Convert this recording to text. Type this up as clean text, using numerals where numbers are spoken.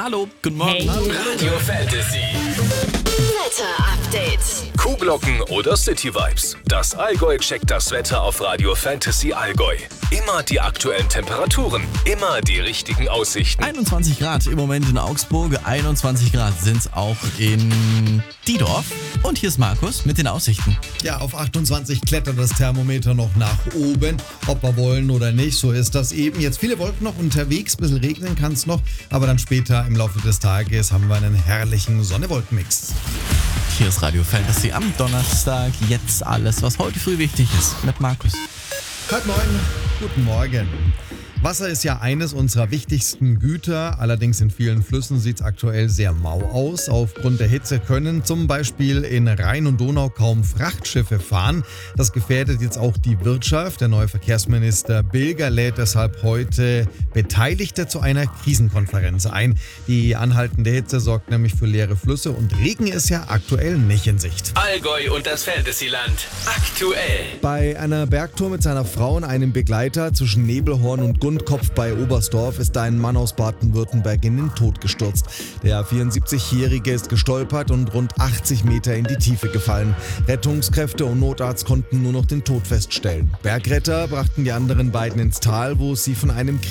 Hallo, guten Morgen. Hey. Radio Fantasy. Wetter-Update. Kuhglocken oder City Vibes. Das Allgäu checkt das Wetter auf Radio Fantasy Allgäu. Immer die aktuellen Temperaturen, immer die richtigen Aussichten. 21 Grad im Moment in Augsburg, 21 Grad sind es auch in Diedorf. Und hier ist Markus mit den Aussichten. Ja, auf 28 klettert das Thermometer noch nach oben. Ob wir wollen oder nicht, so ist das eben. Jetzt viele Wolken noch unterwegs, ein bisschen regnen kann es noch. Aber dann später im Laufe des Tages haben wir einen herrlichen Sonne-Wolken-Mix. Hier ist Radio Fantasy am Donnerstag. Jetzt alles, was heute früh wichtig ist, mit Markus. Halb 9, guten Morgen. Wasser ist ja eines unserer wichtigsten Güter, allerdings in vielen Flüssen sieht es aktuell sehr mau aus. Aufgrund der Hitze können zum Beispiel in Rhein und Donau kaum Frachtschiffe fahren. Das gefährdet jetzt auch die Wirtschaft. Der neue Verkehrsminister Bilger lädt deshalb heute Beteiligte zu einer Krisenkonferenz ein. Die anhaltende Hitze sorgt nämlich für leere Flüsse und Regen ist ja aktuell nicht in Sicht. Allgäu und das Fantasyland. Aktuell. Bei einer Bergtour mit seiner Frau und einem Begleiter zwischen Nebelhorn und Gundkopf bei Oberstdorf ist ein Mann aus Baden-Württemberg in den Tod gestürzt. Der 74-Jährige ist gestolpert und rund 80 Meter in die Tiefe gefallen. Rettungskräfte und Notarzt konnten nur noch den Tod feststellen. Bergretter brachten die anderen beiden ins Tal, wo sie von einem